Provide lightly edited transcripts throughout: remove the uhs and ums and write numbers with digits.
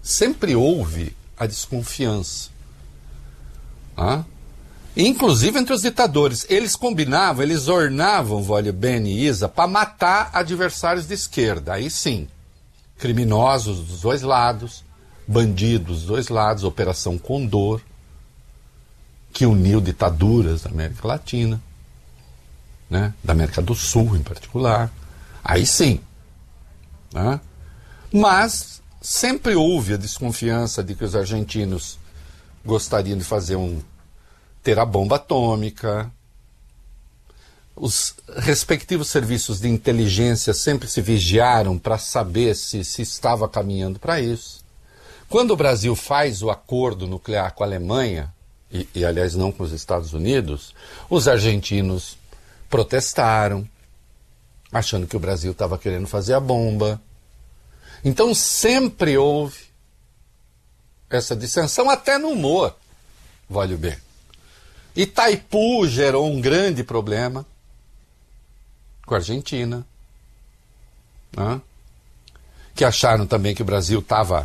sempre houve a desconfiança. Inclusive entre os ditadores. Eles combinavam, eles ornavam Wólio Beni e Isa para matar adversários de esquerda. Aí sim, criminosos dos dois lados, bandidos dos dois lados, Operação Condor, que uniu ditaduras da América Latina, né, da América do Sul em particular. Aí sim. Mas sempre houve a desconfiança de que os argentinos gostariam de ter a bomba atômica. Os respectivos serviços de inteligência sempre se vigiaram para saber se estava caminhando para isso. Quando o Brasil faz o acordo nuclear com a Alemanha, e aliás não com os Estados Unidos, os argentinos protestaram, achando que o Brasil estava querendo fazer a bomba. Então sempre houve essa dissensão, até no humor, Wólio Beni. Itaipu gerou um grande problema com a Argentina, que acharam também que o Brasil estava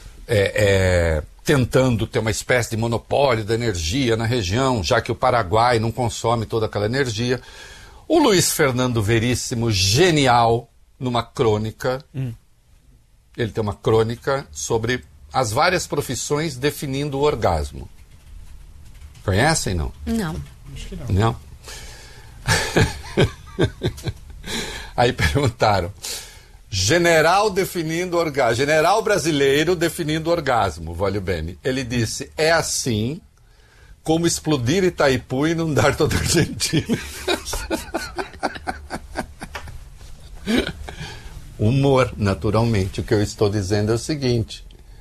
tentando ter uma espécie de monopólio da energia na região, já que o Paraguai não consome toda aquela energia. O Luiz Fernando Veríssimo, genial, numa crônica, ele tem uma crônica sobre as várias profissões definindo o orgasmo. Conhecem, não? Não. Acho que não. Não? Aí perguntaram, general definindo orgasmo, general brasileiro definindo orgasmo, Wólio Beni. Ele disse, é assim como explodir Itaipu e inundar toda a Argentina. Humor, naturalmente. O que eu estou dizendo é o seguinte,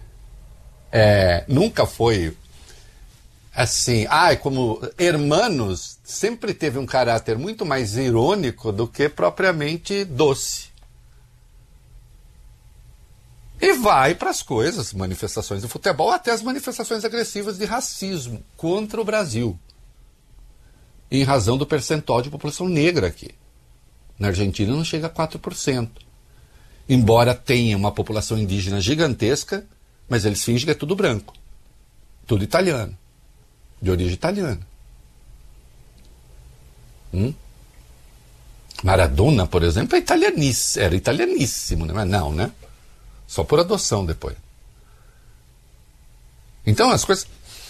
nunca foi assim, como Hermanos sempre teve um caráter muito mais irônico do que propriamente doce. E vai para as coisas, manifestações de futebol, até as manifestações agressivas de racismo contra o Brasil, em razão do percentual de população negra aqui. Na Argentina não chega a 4%. Embora tenha uma população indígena gigantesca, mas eles fingem que é tudo branco, tudo italiano, de origem italiana. Maradona, por exemplo, era italianíssimo, né? Mas não, né? Só por adoção depois. Então as coisas...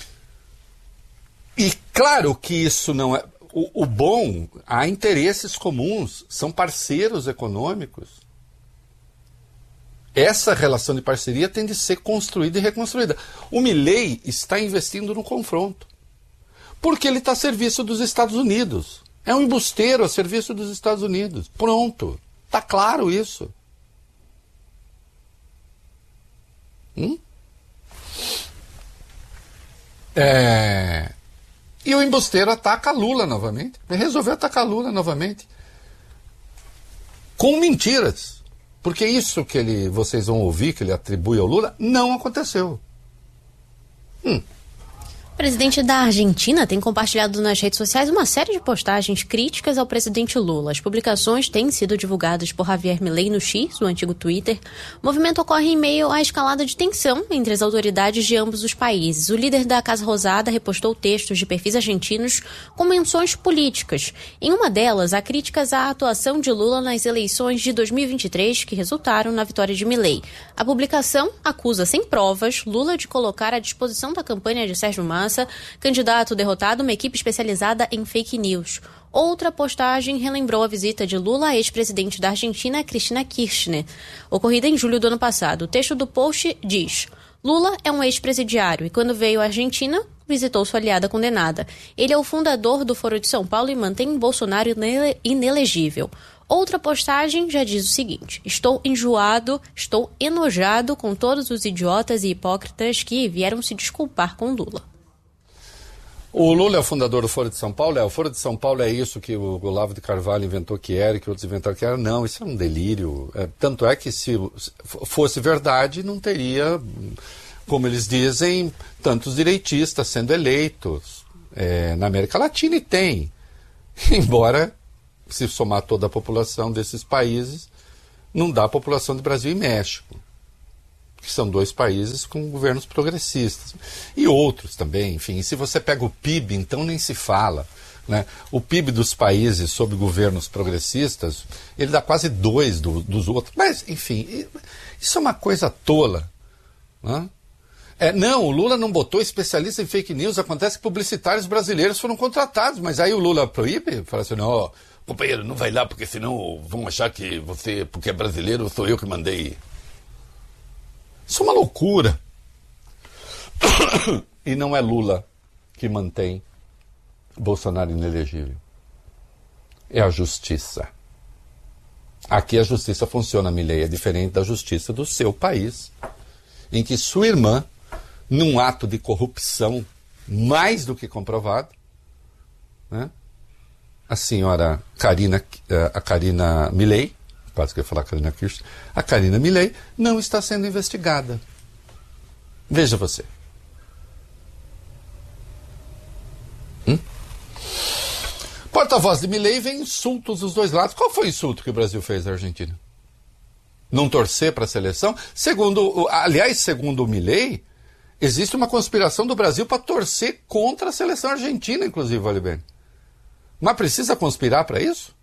E claro que isso não é... O bom, há interesses comuns, são parceiros econômicos. Essa relação de parceria tem de ser construída e reconstruída. O Milei está investindo no confronto, porque ele está a serviço dos Estados Unidos. É um embusteiro a serviço dos Estados Unidos. Pronto. Está claro isso. E o embusteiro ataca Lula novamente. Ele resolveu atacar Lula novamente. Com mentiras. Porque isso que vocês vão ouvir, que ele atribui ao Lula, não aconteceu. O presidente da Argentina tem compartilhado nas redes sociais uma série de postagens críticas ao presidente Lula. As publicações têm sido divulgadas por Javier Milei no X, o antigo Twitter. O movimento ocorre em meio à escalada de tensão entre as autoridades de ambos os países. O líder da Casa Rosada repostou textos de perfis argentinos com menções políticas. Em uma delas, há críticas à atuação de Lula nas eleições de 2023, que resultaram na vitória de Milei. A publicação acusa, sem provas, Lula de colocar à disposição da campanha de Sérgio Massa, candidato derrotado, uma equipe especializada em fake news. Outra postagem relembrou a visita de Lula à ex-presidente da Argentina, Cristina Kirchner, ocorrida em julho do ano passado. O texto do post diz: Lula é um ex-presidiário e quando veio à Argentina, visitou sua aliada condenada. Ele é o fundador do Foro de São Paulo e mantém Bolsonaro inelegível. Outra postagem já diz o seguinte: estou enojado com todos os idiotas e hipócritas que vieram se desculpar com Lula. O Lula é o fundador do Foro de São Paulo? O Foro de São Paulo é isso que o Olavo de Carvalho inventou que era e que outros inventaram que era? Não, isso é um delírio. Tanto é que se fosse verdade, não teria, como eles dizem, tantos direitistas sendo eleitos na América Latina, e tem. Embora, se somar toda a população desses países, não dá a população do Brasil e México. que são 2 países com governos progressistas. E outros também, enfim. E se você pega o PIB, então nem se fala. Né? O PIB dos países sob governos progressistas, ele dá quase 2 dos outros. Mas, enfim, isso é uma coisa tola. Né? Não, o Lula não botou especialista em fake news. Acontece que publicitários brasileiros foram contratados, mas aí o Lula proíbe, fala assim, não, companheiro, não vai lá, porque senão vão achar que você, porque é brasileiro, sou eu que mandei. Isso é uma loucura. E não é Lula que mantém Bolsonaro inelegível. É a justiça. Aqui a justiça funciona, Milei, é diferente da justiça do seu país, em que sua irmã, num ato de corrupção mais do que comprovado, né, a senhora Karina Milei, quase que eu ia falar Karina Kirchner, a Karina Milei não está sendo investigada. Veja você. Porta-voz de Milei vem insultos dos 2 lados. Qual foi o insulto que o Brasil fez à Argentina? Não torcer para a seleção? Segundo o Milei, existe uma conspiração do Brasil para torcer contra a seleção argentina, inclusive, vale bem. Mas precisa conspirar para isso?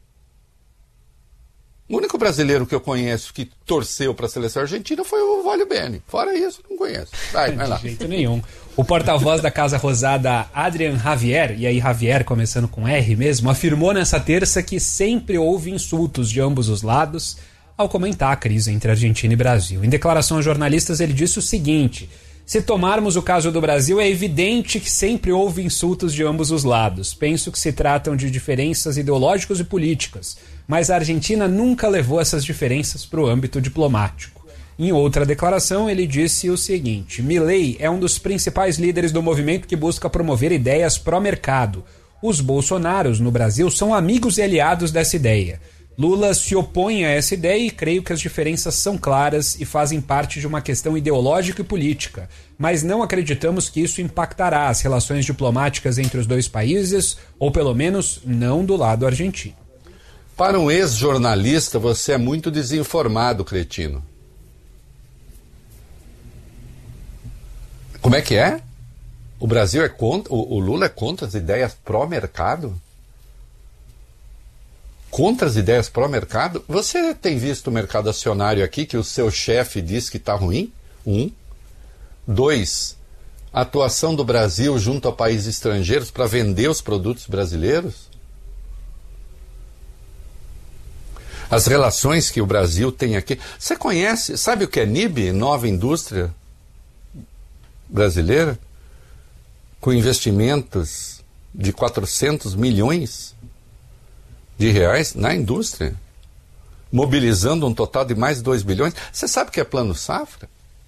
O único brasileiro que eu conheço que torceu para a seleção argentina foi o Vale Bene. Fora isso, não conheço. Vai lá. De jeito nenhum. O porta-voz da Casa Rosada, Adrian Javier, e aí Javier começando com R mesmo, afirmou nessa terça que sempre houve insultos de ambos os lados ao comentar a crise entre Argentina e Brasil. Em declaração a jornalistas, ele disse o seguinte: se tomarmos o caso do Brasil, é evidente que sempre houve insultos de ambos os lados. Penso que se tratam de diferenças ideológicas e políticas, mas a Argentina nunca levou essas diferenças para o âmbito diplomático. Em outra declaração, ele disse o seguinte: Milei é um dos principais líderes do movimento que busca promover ideias pró-mercado. Os bolsonaros no Brasil são amigos e aliados dessa ideia. Lula se opõe a essa ideia e creio que as diferenças são claras e fazem parte de uma questão ideológica e política, mas não acreditamos que isso impactará as relações diplomáticas entre os 2 países, ou pelo menos não do lado argentino. Para um ex-jornalista, você é muito desinformado, cretino. Como é que é? O Brasil é contra, o Lula é contra as ideias pró-mercado? Contra as ideias pró-mercado? Você tem visto o mercado acionário aqui que o seu chefe diz que está ruim? 1. 2. A atuação do Brasil junto a países estrangeiros para vender os produtos brasileiros? As relações que o Brasil tem aqui. Você conhece, sabe o que é NIB? Nova Indústria Brasileira? Com investimentos de 400 milhões de reais na indústria, mobilizando um total de mais de 2 bilhões. Você sabe o que é Plano Safra?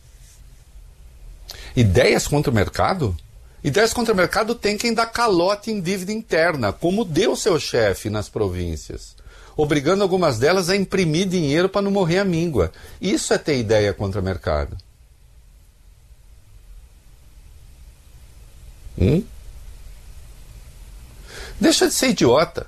Ideias contra o mercado? Ideias contra o mercado tem quem dá calote em dívida interna, como deu seu chefe nas províncias, obrigando algumas delas a imprimir dinheiro para não morrer à míngua. Isso é ter ideia contra o mercado. Deixa de ser idiota.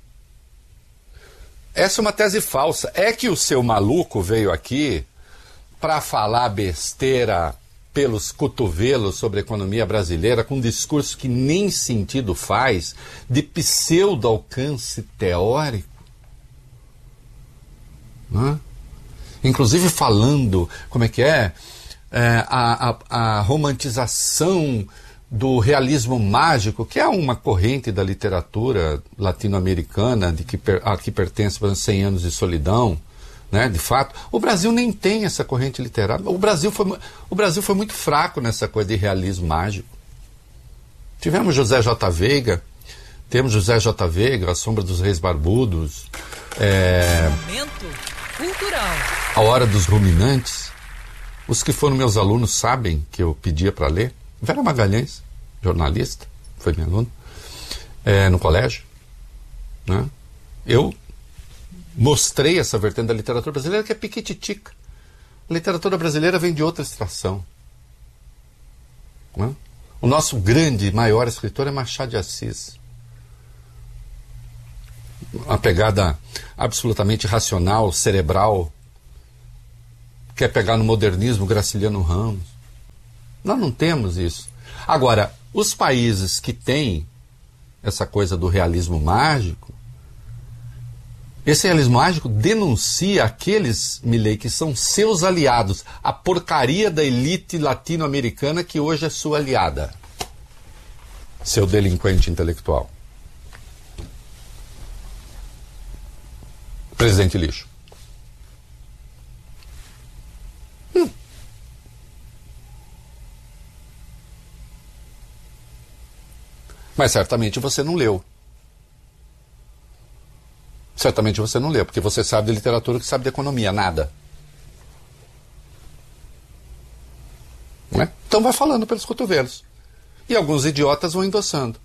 Essa é uma tese falsa. É que o seu maluco veio aqui para falar besteira pelos cotovelos sobre a economia brasileira, com um discurso que nem sentido faz, de pseudo-alcance teórico. Inclusive falando, como é que é? A romantização do realismo mágico, que é uma corrente da literatura latino-americana a que pertence, por exemplo, 100 anos de solidão, né? De fato, o Brasil nem tem essa corrente literária. O Brasil foi muito fraco nessa coisa de realismo mágico. Tivemos José J. Veiga, temos José J. Veiga, A Sombra dos Reis Barbudos, Momento cultural. A Hora dos Ruminantes. Os que foram meus alunos sabem que eu pedia para ler. Vera Magalhães, jornalista, foi minha aluna, no colégio. Né? Eu mostrei essa vertente da literatura brasileira que é piquititica. A literatura brasileira vem de outra extração. Né? O nosso grande, maior escritor é Machado de Assis. Uma pegada absolutamente racional, cerebral, quer pegar no modernismo Graciliano Ramos. Nós não temos isso. Agora, os países que têm essa coisa do realismo mágico, esse realismo mágico denuncia aqueles, Milei, que são seus aliados, a porcaria da elite latino-americana que hoje é sua aliada. Seu delinquente intelectual. Presidente lixo. Mas certamente você não leu. Certamente você não leu, porque você sabe de literatura que sabe de economia, nada. Não é? Então vai falando pelos cotovelos. E alguns idiotas vão endossando.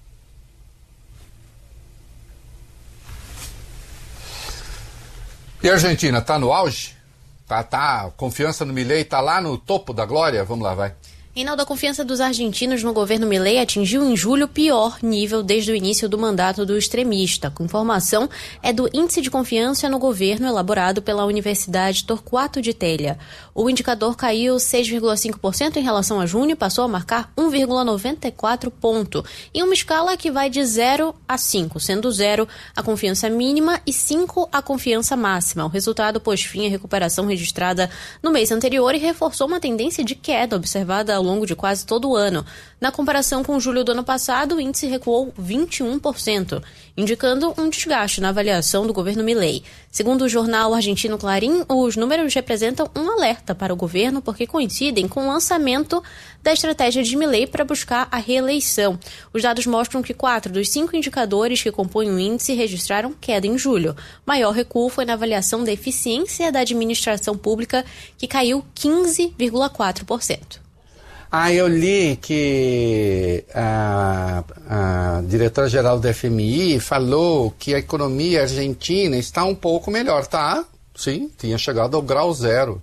E a Argentina está no auge? Tá, confiança no Milei está lá no topo da glória? Vamos lá, vai. Reinaldo, a confiança dos argentinos no governo Milei atingiu em julho o pior nível desde o início do mandato do extremista. A informação é do Índice de Confiança no Governo elaborado pela Universidade Torquato de Telha. O indicador caiu 6,5% em relação a junho e passou a marcar 1,94 ponto, em uma escala que vai de 0 a 5, sendo 0 a confiança mínima e 5 a confiança máxima. O resultado pôs fim à recuperação registrada no mês anterior e reforçou uma tendência de queda observada ao longo de quase todo o ano. Na comparação com julho do ano passado, o índice recuou 21%, indicando um desgaste na avaliação do governo Milei. Segundo o jornal argentino Clarín, os números representam um alerta para o governo porque coincidem com o lançamento da estratégia de Milei para buscar a reeleição. Os dados mostram que 4 dos 5 indicadores que compõem o índice registraram queda em julho. Maior recuo foi na avaliação da eficiência da administração pública, que caiu 15,4%. Eu li que a diretora-geral do FMI falou que a economia argentina está um pouco melhor. Tá, sim, tinha chegado ao grau zero.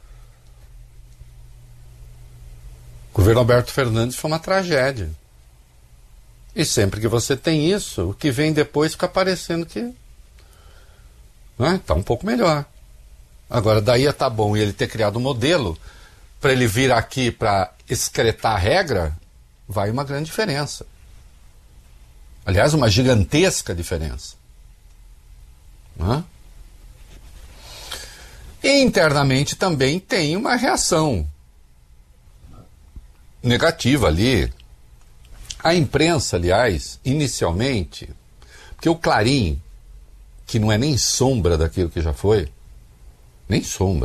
O governo Alberto Fernandes foi uma tragédia. E sempre que você tem isso, o que vem depois fica parecendo que está um pouco melhor. Agora, daí a tá bom ele ter criado um modelo para ele vir aqui para excretar a regra, vai uma grande diferença. Aliás, uma gigantesca diferença. E internamente também tem uma reação negativa ali. A imprensa, aliás, inicialmente, porque o Clarín, que não é nem sombra daquilo que já foi, nem sombra,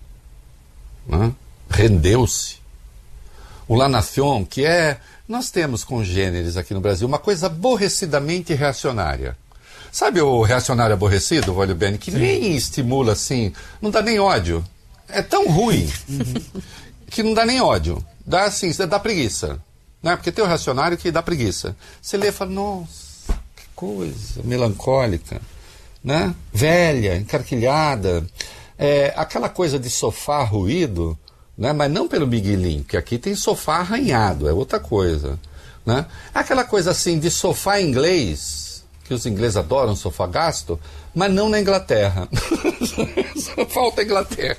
rendeu-se. O La Nación, que nós temos congêneres aqui no Brasil, uma coisa aborrecidamente reacionária. Sabe o reacionário aborrecido, Vólio Bene, que nem estimula assim, não dá nem ódio. É tão ruim que não dá nem ódio. Dá assim, dá preguiça. Né? Porque tem o reacionário que dá preguiça. Você lê e fala, nossa, que coisa melancólica, né? Velha, encarquilhada. Aquela coisa de sofá ruído, né? Mas não pelo miguelinho, que aqui tem sofá arranhado, é outra coisa. Né? Aquela coisa assim de sofá inglês, que os ingleses adoram sofá gasto, mas não na Inglaterra. Só falta a Inglaterra.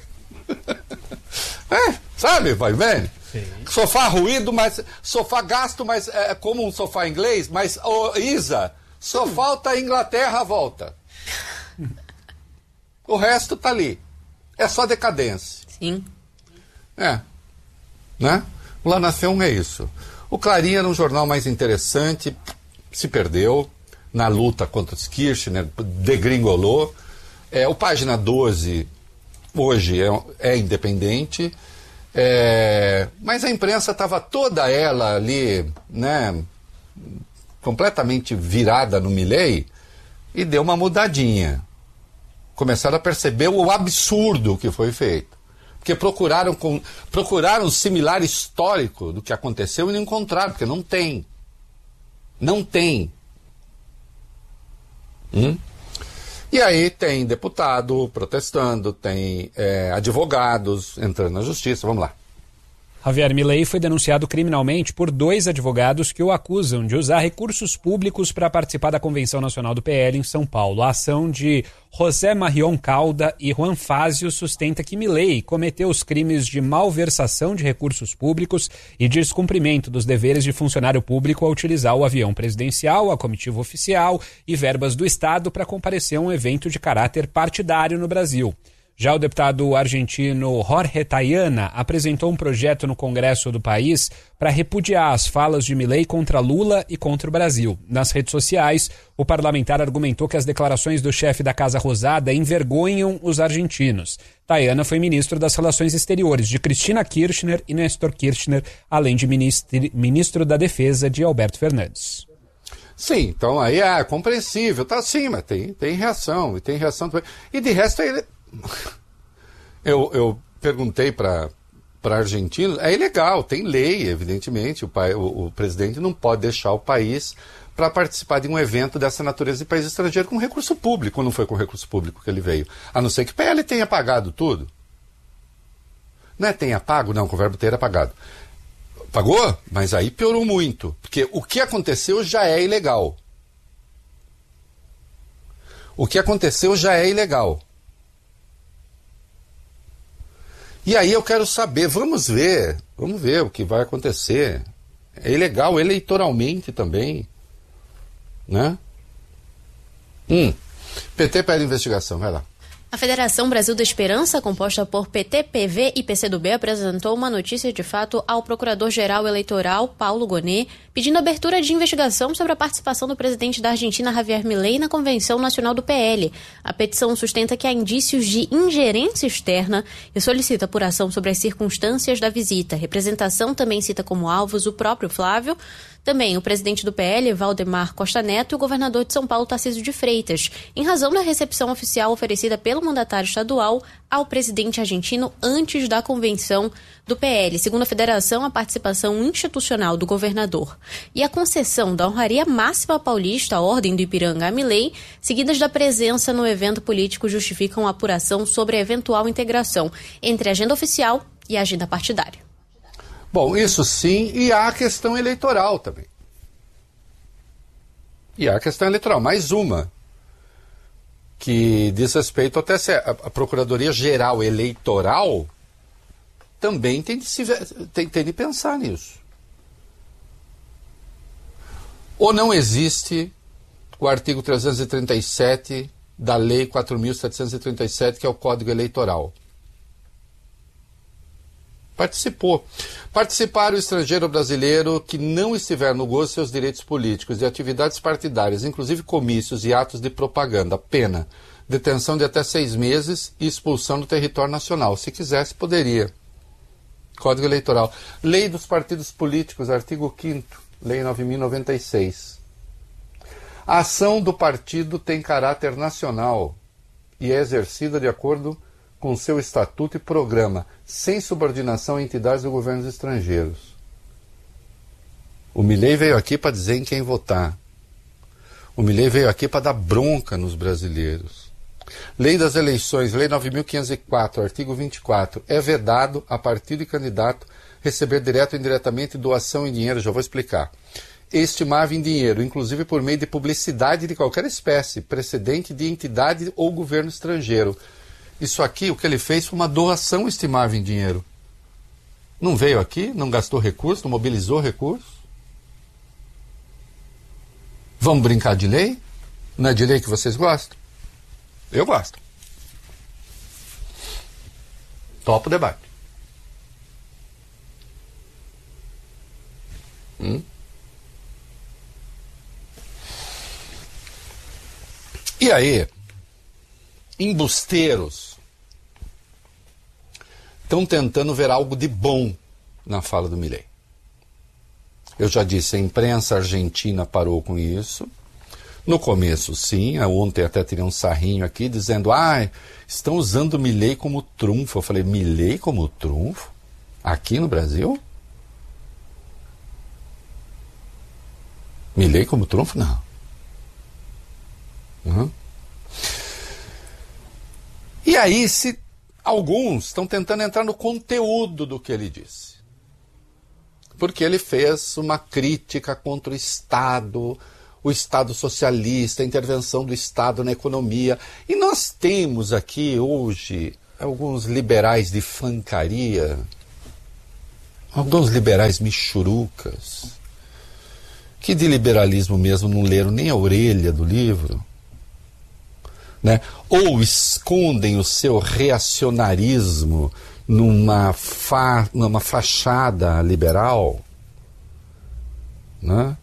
Sabe, vai vendo? Sofá ruído, mas sofá gasto, mas é como um sofá inglês, mas, Isa, só falta a Inglaterra à volta. O resto tá ali. É só decadência. Sim. Né? O La Nación é isso. O Clarín era um jornal mais interessante, se perdeu na luta contra os Kirchner, degringolou. O Página 12 hoje é independente, mas a imprensa estava toda ela ali, né, completamente virada no Milei, e deu uma mudadinha. Começaram a perceber o absurdo que foi feito. Porque procuraram um similar histórico do que aconteceu e não encontraram, porque não tem. Não tem. E aí tem deputado protestando, tem advogados entrando na justiça, vamos lá. Javier Milei foi denunciado criminalmente por 2 advogados que o acusam de usar recursos públicos para participar da Convenção Nacional do PL em São Paulo. A ação de José Marion Calda e Juan Fazio sustenta que Milei cometeu os crimes de malversação de recursos públicos e descumprimento dos deveres de funcionário público ao utilizar o avião presidencial, a comitiva oficial e verbas do Estado para comparecer a um evento de caráter partidário no Brasil. Já o deputado argentino Jorge Tayana apresentou um projeto no Congresso do país para repudiar as falas de Milei contra Lula e contra o Brasil. Nas redes sociais, o parlamentar argumentou que as declarações do chefe da Casa Rosada envergonham os argentinos. Tayana foi ministro das Relações Exteriores de Cristina Kirchner e Néstor Kirchner, além de ministro da Defesa de Alberto Fernandes. Sim, então aí é compreensível, tá sim, mas tem reação, e tem reação. E de resto ele... Eu perguntei para argentinos, é ilegal, tem lei, evidentemente, o presidente não pode deixar o país para participar de um evento dessa natureza de país estrangeiro com recurso público, não foi com recurso público que ele veio, a não ser que o PL tenha pagado tudo. Não é tenha pago, não, com o verbo ter apagado. Pagou, mas aí piorou muito, porque o que aconteceu já é ilegal. O que aconteceu já é ilegal. E aí eu quero saber, vamos ver o que vai acontecer. É ilegal eleitoralmente também, né? PT pede investigação, vai lá. A Federação Brasil da Esperança, composta por PT, PV e PCdoB, apresentou uma notícia de fato ao Procurador-Geral Eleitoral, Paulo Gonet, pedindo abertura de investigação sobre a participação do presidente da Argentina, Javier Milei, na Convenção Nacional do PL. A petição sustenta que há indícios de ingerência externa e solicita apuração sobre as circunstâncias da visita. A representação também cita como alvos o próprio Flávio, também o presidente do PL, Valdemar Costa Neto, e o governador de São Paulo, Tarcísio de Freitas, em razão da recepção oficial oferecida pelo mandatário estadual ao presidente argentino antes da convenção do PL. Segundo a federação, a participação institucional do governador e a concessão da honraria máxima paulista, a Ordem do Ipiranga a Milei, seguidas da presença no evento político, justificam a apuração sobre a eventual integração entre a agenda oficial e a agenda partidária. Bom, isso sim, e há a questão eleitoral também. E há a questão eleitoral, mais uma, que diz respeito até se a Procuradoria-Geral Eleitoral também tem de pensar nisso. Ou não existe o artigo 337 da Lei 4.737, que é o Código Eleitoral. Participar o estrangeiro brasileiro que não estiver no gozo de seus direitos políticos de atividades partidárias, inclusive comícios e atos de propaganda, pena, detenção de até 6 meses e expulsão do território nacional. Se quisesse, poderia. Código Eleitoral. Lei dos Partidos Políticos, artigo 5º, Lei 9.096. A ação do partido tem caráter nacional e é exercida de acordo com seu estatuto e programa, sem subordinação a entidades ou governos estrangeiros. O Milei veio aqui para dizer em quem votar. O Milei veio aqui para dar bronca nos brasileiros. Lei das Eleições, Lei 9.504, artigo 24. É vedado a partido e candidato receber direto ou indiretamente doação em dinheiro, já vou explicar. Estimável em dinheiro, inclusive por meio de publicidade de qualquer espécie, precedente de entidade ou governo estrangeiro. Isso aqui, o que ele fez foi uma doação estimável em dinheiro. Não veio aqui, não gastou recurso, não mobilizou recurso. Vamos brincar de lei? Não é de lei que vocês gostam? Eu gosto. Topo o debate. E aí, embusteiros estão tentando ver algo de bom na fala do Milei. Eu já disse, a imprensa argentina parou com isso. No começo, sim, ontem até tirei um sarrinho aqui dizendo, estão usando o Milei como trunfo. Eu falei, Milei como trunfo? Aqui no Brasil? Milei como trunfo? Não. E aí, alguns estão tentando entrar no conteúdo do que ele disse. porque ele fez uma crítica contra o Estado socialista, a intervenção do Estado na economia. E nós temos aqui hoje alguns liberais de fancaria, alguns liberais michurucas, que de liberalismo mesmo não leram nem a orelha do livro, né? Ou escondem o seu reacionarismo numa fachada liberal, né?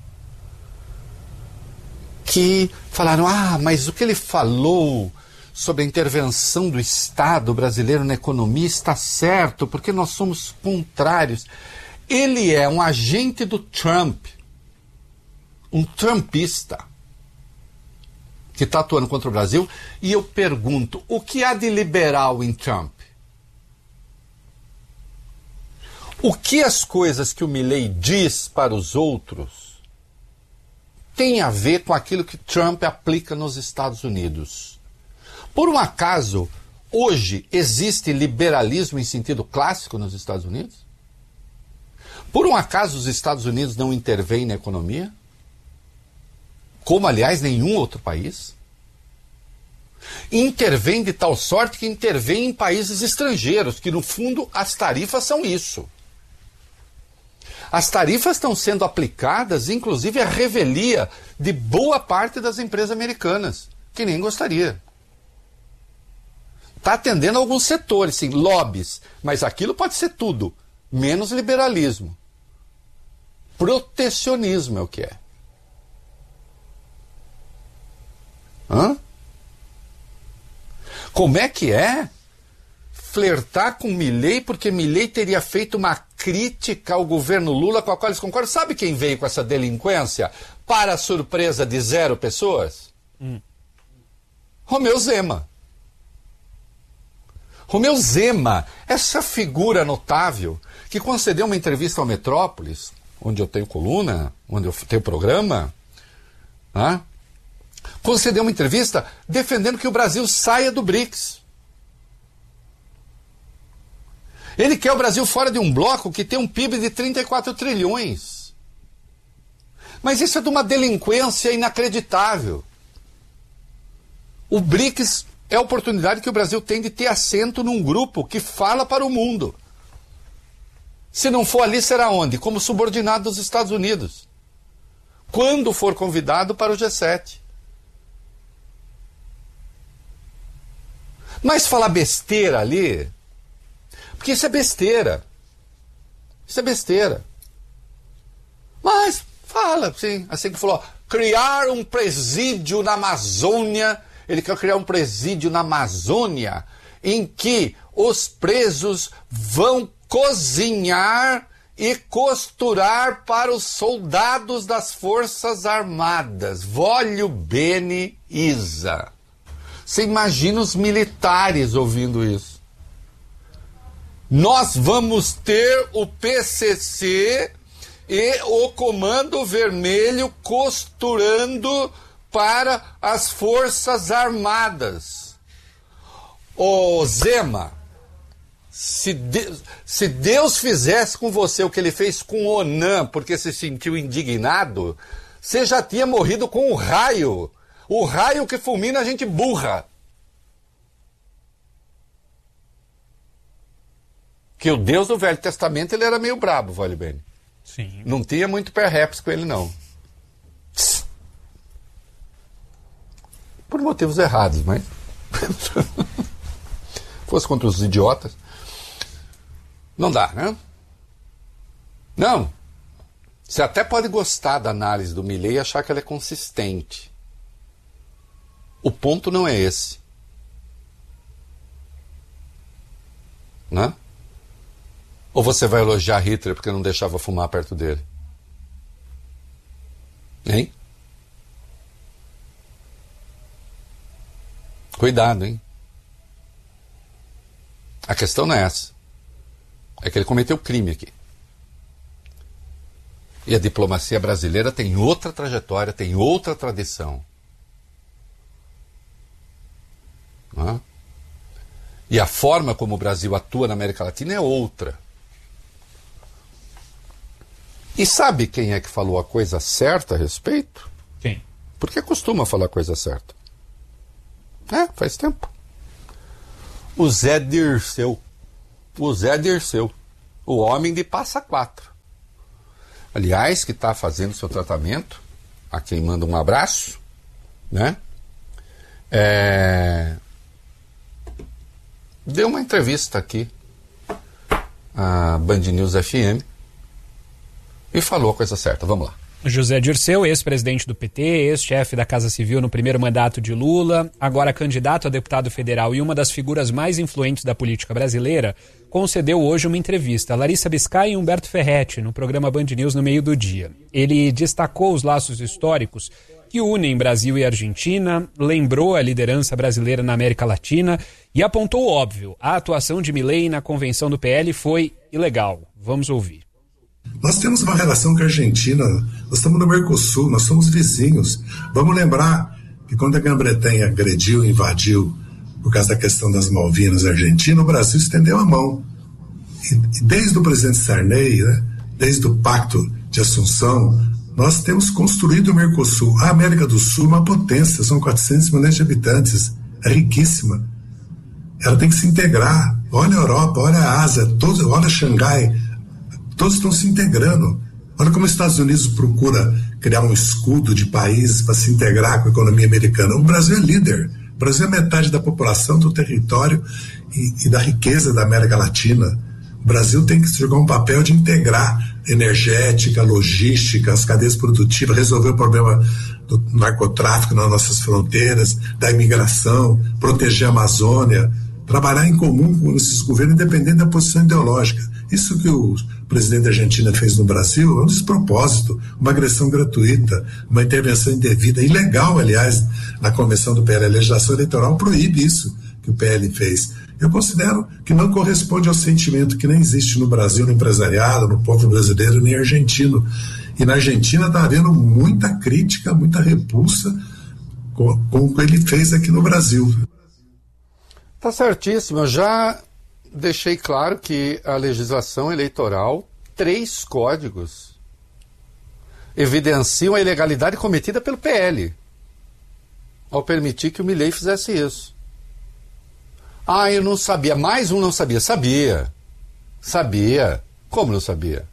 Que falaram, mas o que ele falou sobre a intervenção do Estado brasileiro na economia está certo, porque nós somos contrários. Ele é um agente do Trump, um trumpista, que está atuando contra o Brasil, e eu pergunto, o que há de liberal em Trump? O que as coisas que o Milei diz para os outros tem a ver com aquilo que Trump aplica nos Estados Unidos? Por um acaso, hoje existe liberalismo em sentido clássico nos Estados Unidos? Por um acaso os Estados Unidos não intervêm na economia? Como, aliás, nenhum outro país? Intervém de tal sorte que intervém em países estrangeiros, que no fundo as tarifas são isso. As tarifas estão sendo aplicadas, inclusive, à revelia de boa parte das empresas americanas, que nem gostaria. Está atendendo a alguns setores, sim, lobbies, mas aquilo pode ser tudo, menos liberalismo. Protecionismo é o que é. Como é que é flertar com Milei porque Milei teria feito uma crítica ao governo Lula com a qual eles concordam? Sabe quem veio com essa delinquência para a surpresa de 0 pessoas? Romeu Zema. Romeu Zema, essa figura notável que concedeu uma entrevista ao Metrópolis, onde eu tenho coluna, onde eu tenho programa, concedeu uma entrevista defendendo que o Brasil saia do BRICS. Ele quer o Brasil fora de um bloco que tem um PIB de 34 trilhões. Mas isso é de uma delinquência inacreditável. O BRICS é a oportunidade que o Brasil tem de ter assento num grupo que fala para o mundo. Se não for ali, será onde? Como subordinado dos Estados Unidos. Quando for convidado para o G7. Mas falar besteira ali, porque isso é besteira. Isso é besteira. Mas fala, sim, assim que falou, criar um presídio na Amazônia. Ele quer criar um presídio na Amazônia em que os presos vão cozinhar e costurar para os soldados das Forças Armadas. Voglio bene, Isa. Você imagina os militares ouvindo isso. Nós vamos ter o PCC e o Comando Vermelho costurando para as Forças Armadas. Ô Zema, se Deus fizesse com você o que ele fez com o Onan, porque se sentiu indignado, você já tinha morrido com o raio que fulmina a gente burra. Que o Deus do Velho Testamento ele era meio brabo, vale bem. Sim. Não tinha muito perhaps com ele, não. Por motivos errados, mas... fosse contra os idiotas. Não dá, né? Não. Você até pode gostar da análise do Milei e achar que ela é consistente. O ponto não é esse. Né? Ou você vai elogiar Hitler porque não deixava fumar perto dele? Hein? Cuidado, hein? A questão não é essa. É que ele cometeu crime aqui. E a diplomacia brasileira tem outra trajetória, tem outra tradição. Não é? E a forma como o Brasil atua na América Latina é outra. E sabe quem é que falou a coisa certa a respeito? Quem? Porque costuma falar a coisa certa. Faz tempo. O Zé Dirceu. O Zé Dirceu. O homem de Passa Quatro. Aliás, que está fazendo seu tratamento, a quem manda um abraço, né? Deu uma entrevista aqui à Band News FM e falou a coisa certa. Vamos lá. José Dirceu, ex-presidente do PT, ex-chefe da Casa Civil no primeiro mandato de Lula, agora candidato a deputado federal e uma das figuras mais influentes da política brasileira, concedeu hoje uma entrevista a Larissa Biscay e Humberto Ferretti no programa Band News no meio do dia. Ele destacou os laços históricos que unem Brasil e Argentina, lembrou a liderança brasileira na América Latina e apontou o óbvio: a atuação de Milei na convenção do PL foi ilegal. Vamos ouvir. Nós temos uma relação com a Argentina, nós estamos no Mercosul, nós somos vizinhos. Vamos lembrar que quando a Grã-Bretanha agrediu e invadiu por causa da questão das Malvinas Argentina, o Brasil estendeu a mão. E desde o presidente Sarney, né, desde o Pacto de Assunção, nós temos construído o Mercosul. A América do Sul é uma potência, são 400 milhões de habitantes, é riquíssima. Ela tem que se integrar. Olha a Europa, olha a Ásia, olha Xangai, todos estão se integrando. Olha como os Estados Unidos procura criar um escudo de países para se integrar com a economia americana. O Brasil é líder. O Brasil é metade da população, do território e da riqueza da América Latina. O Brasil tem que jogar um papel de integrar energética, logística, as cadeias produtivas, resolver o problema do narcotráfico nas nossas fronteiras, da imigração, proteger a Amazônia, trabalhar em comum com esses governos, independente da posição ideológica. Isso que o presidente da Argentina fez no Brasil é um despropósito, uma agressão gratuita, uma intervenção indevida, ilegal, aliás, na convenção do PL. A legislação eleitoral proíbe isso que o PL fez. Eu considero que não corresponde ao sentimento que nem existe no Brasil, no empresariado, no povo brasileiro, nem argentino. E na Argentina está havendo muita crítica, muita repulsa com o que ele fez aqui no Brasil. Tá certíssimo. Eu já deixei claro que a legislação eleitoral, 3 códigos, evidenciam a ilegalidade cometida pelo PL ao permitir que o Milei fizesse isso. Eu não sabia. Mais um não sabia. Sabia. Como não sabia?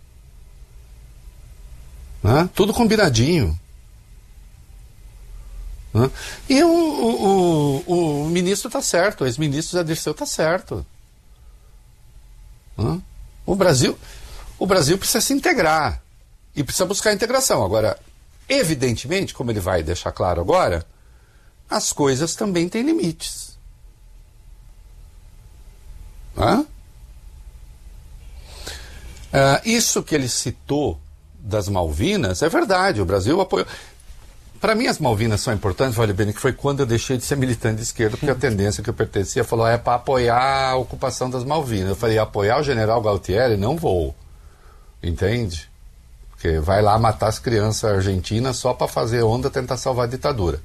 Tudo combinadinho. E o ministro está certo, o ex-ministro Zé Dirceu está certo. O Brasil precisa se integrar e precisa buscar integração. Agora, evidentemente, como ele vai deixar claro agora, as coisas também têm limites. Isso que ele citou das Malvinas é verdade, o Brasil apoiou. Para mim as Malvinas são importantes, vale bem, que foi quando eu deixei de ser militante de esquerda, porque a tendência que eu pertencia falou, é para apoiar a ocupação das Malvinas. Eu falei, apoiar o general Galtieri? Não vou. Entende? Porque vai lá matar as crianças argentinas só para fazer onda, tentar salvar a ditadura.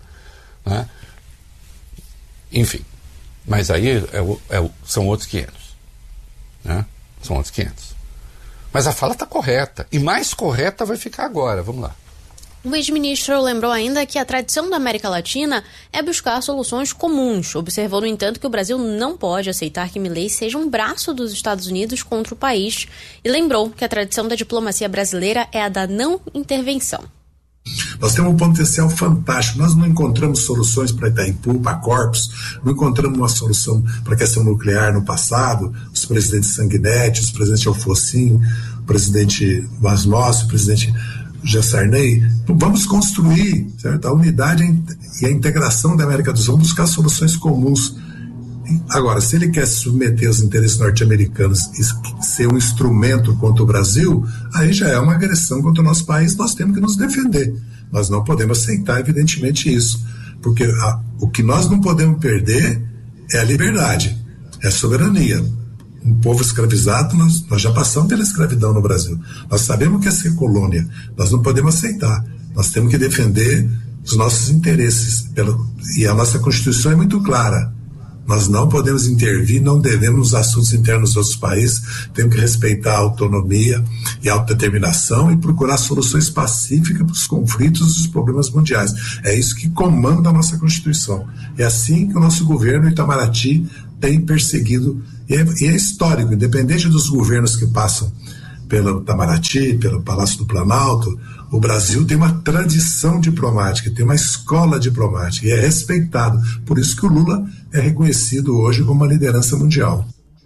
Enfim. Mas aí são outros 500. São outros 500. Mas a fala está correta. E mais correta vai ficar agora. Vamos lá. O ex-ministro lembrou ainda que a tradição da América Latina é buscar soluções comuns. Observou, no entanto, que o Brasil não pode aceitar que Milei seja um braço dos Estados Unidos contra o país. E lembrou que a tradição da diplomacia brasileira é a da não intervenção. Nós temos um potencial fantástico. Nós não encontramos soluções para Itaipu, para Corpus, não encontramos uma solução para a questão nuclear no passado. Os presidentes Sanguinetti, os presidentes Alfocin, o presidente Vaz Loss, o presidente Sarney. Então, vamos construir, certo? A unidade e a integração da América do Sul, vamos buscar soluções comuns. Agora, se ele quer se submeter aos interesses norte-americanos e ser um instrumento contra o Brasil, aí já é uma agressão contra o nosso país, nós temos que nos defender. Nós não podemos aceitar, evidentemente, isso. Porque o que nós não podemos perder é a liberdade, é a soberania. Um povo escravizado, nós já passamos pela escravidão no Brasil. Nós sabemos o que é ser colônia. Nós não podemos aceitar. Nós temos que defender os nossos interesses. E a nossa Constituição é muito clara. Nós não podemos intervir, não devemos nos assuntos internos dos outros países, temos que respeitar a autonomia e a autodeterminação e procurar soluções pacíficas para os conflitos e os problemas mundiais. É isso que comanda a nossa Constituição. É assim que o nosso governo Itamaraty tem perseguido, e é histórico, independente dos governos que passam pelo Itamaraty, pelo Palácio do Planalto, o Brasil tem uma tradição diplomática, tem uma escola diplomática e é respeitado. Por isso que o Lula é reconhecido hoje como uma liderança mundial.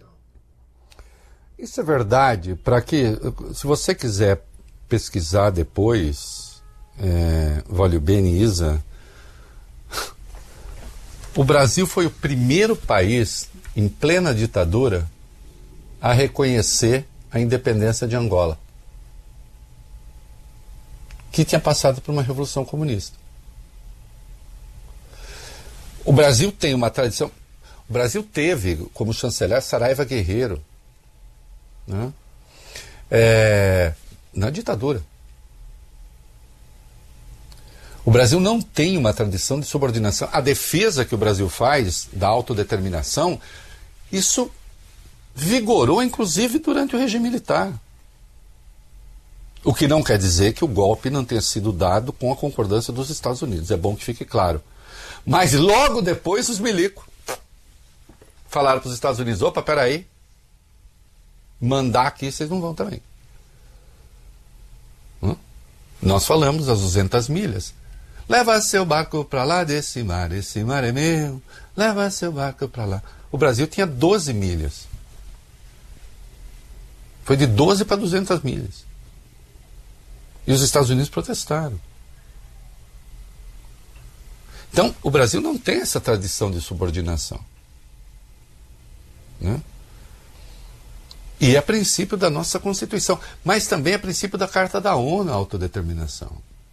Isso é verdade, se você quiser pesquisar depois, Vólio Bene e Isa, o Brasil foi o primeiro país em plena ditadura a reconhecer a independência de Angola, que tinha passado por uma revolução comunista. O Brasil tem uma tradição. O Brasil teve como chanceler Saraiva Guerreiro, né? Na ditadura. O Brasil não tem uma tradição de subordinação. A defesa que o Brasil faz da autodeterminação, isso vigorou inclusive durante o regime militar. O que não quer dizer que o golpe não tenha sido dado com a concordância dos Estados Unidos. É bom que fique claro. Mas logo depois os milicos falaram para os Estados Unidos: opa, peraí, mandar aqui vocês não vão também. Nós falamos as 200 milhas. Leva seu barco para lá esse mar é meu. Leva seu barco para lá. O Brasil tinha 12 milhas. Foi de 12 para 200 milhas. E os Estados Unidos protestaram. Então, o Brasil não tem essa tradição de subordinação, né? E é princípio da nossa Constituição, mas também é princípio da Carta da ONU, a autodeterminação.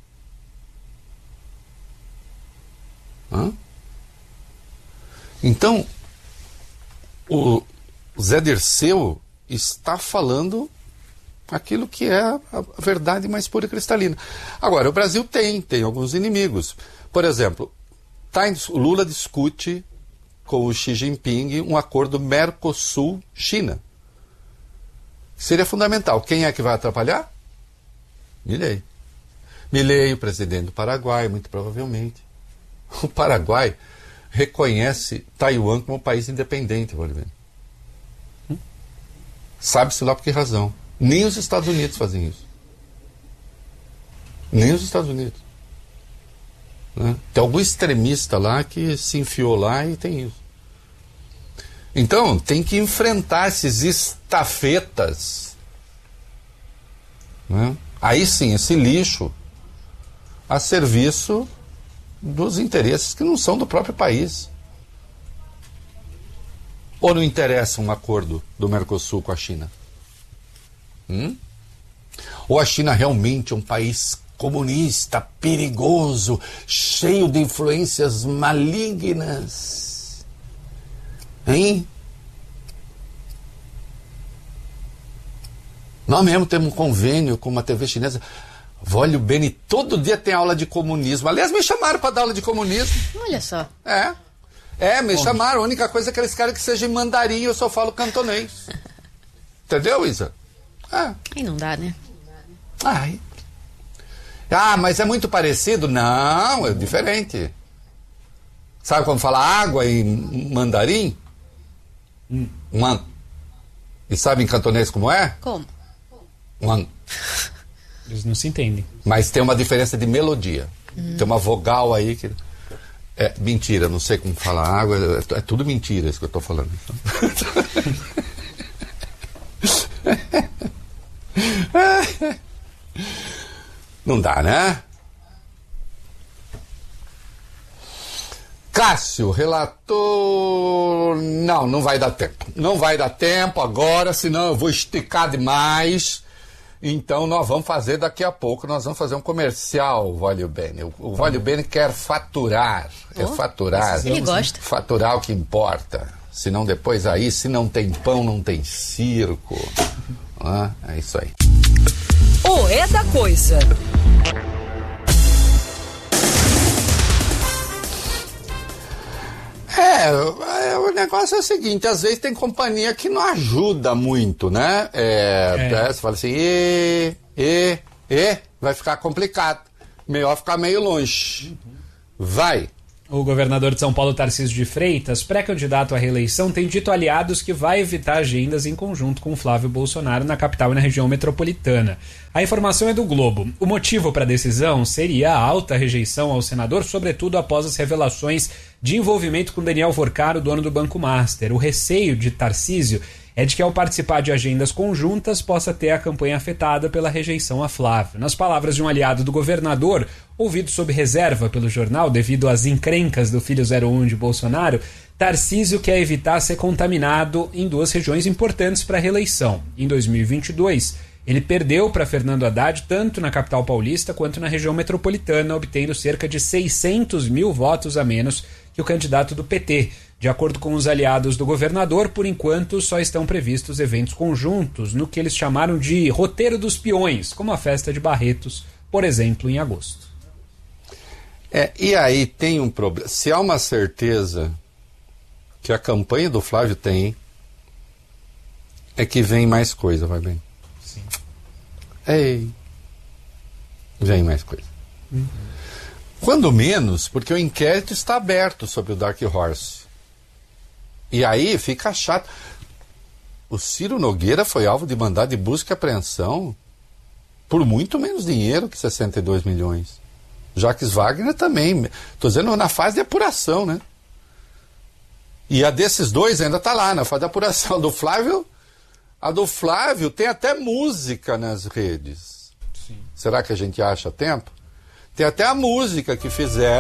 Então, o Zé Dirceu está falando aquilo que é a verdade mais pura e cristalina. Agora, o Brasil tem alguns inimigos. Por exemplo, o Lula discute com o Xi Jinping um acordo Mercosul-China. Seria fundamental. Quem é que vai atrapalhar? Milei. Milei, o presidente do Paraguai, muito provavelmente. O Paraguai reconhece Taiwan como um país independente, sabe-se lá por que razão. Nem os Estados Unidos fazem isso. Nem os Estados Unidos. Né? Tem algum extremista lá que se enfiou lá e tem isso. Então, tem que enfrentar esses estafetas. Né? Aí sim, esse lixo a serviço dos interesses que não são do próprio país. Ou não interessa um acordo do Mercosul com a China? Ou a China realmente é um país comunista, perigoso, cheio de influências malignas? Hein? Nós mesmo temos um convênio com uma TV chinesa. Vólio Bene, todo dia tem aula de comunismo. Aliás, me chamaram para dar aula de comunismo. Olha só. Me chamaram. A única coisa é que eles querem que seja em mandarim, eu só falo cantonês. Entendeu, Isa? Aí não dá, né? Mas é muito parecido? Não, é diferente. Sabe como fala água em mandarim? E sabe em cantonês como é? Como? Eles não se entendem. Mas tem uma diferença de melodia. Tem uma vogal aí que... mentira, não sei como falar água. É tudo mentira isso que eu estou falando. Não dá, né? Cássio, relator... Não vai dar tempo. Não vai dar tempo agora, senão eu vou esticar demais. Então nós vamos fazer daqui a pouco, nós vamos fazer um comercial, Vólio Bene. O Vólio Bene quer faturar. Faturar. Ele gosta. Faturar o que importa. Senão depois aí, se não tem pão, não tem circo. É isso aí. O É da Coisa. o negócio é o seguinte, às vezes tem companhia que não ajuda muito, né? Você fala assim, vai ficar complicado. Melhor ficar meio longe. Vai. O governador de São Paulo, Tarcísio de Freitas, pré-candidato à reeleição, tem dito a aliados que vai evitar agendas em conjunto com Flávio Bolsonaro na capital e na região metropolitana. A informação é do Globo. O motivo para a decisão seria a alta rejeição ao senador, sobretudo após as revelações de envolvimento com Daniel Forcaro, dono do Banco Master. O receio de Tarcísio é de que, ao participar de agendas conjuntas, possa ter a campanha afetada pela rejeição a Flávio. Nas palavras de um aliado do governador, ouvido sob reserva pelo jornal devido às encrencas do filho 01 de Bolsonaro, Tarcísio quer evitar ser contaminado em duas regiões importantes para a reeleição. Em 2022, ele perdeu para Fernando Haddad tanto na capital paulista quanto na região metropolitana, obtendo cerca de 600 mil votos a menos que o candidato do PT. De acordo com os aliados do governador, por enquanto só estão previstos eventos conjuntos no que eles chamaram de roteiro dos peões, como a festa de Barretos, por exemplo, em agosto. E aí tem um problema. Se há uma certeza que a campanha do Flávio tem, é que vem mais coisa, vai bem. Sim. Vem mais coisa. Quando menos, porque o inquérito está aberto sobre o Dark Horse. E aí fica chato. O Ciro Nogueira foi alvo de mandado de busca e apreensão por muito menos dinheiro que 62 milhões. Jacques Wagner também. Estou dizendo na fase de apuração, né? E a desses dois ainda está lá, na fase de apuração. A do Flávio tem até música nas redes. Sim. Será que a gente acha tempo? Tem até a música que fizeram.